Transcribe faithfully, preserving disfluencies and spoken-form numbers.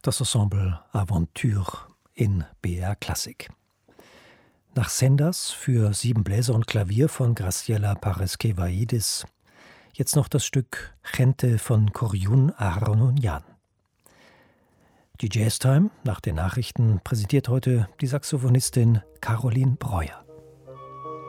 Das Ensemble Aventure in B R Klassik. Nach Senders für sieben Bläser und Klavier von Graciela Paraskevaidis jetzt noch das Stück Gente von Koryun Aharonyan. Die Jazztime nach den Nachrichten präsentiert heute die Saxophonistin Caroline Breuer.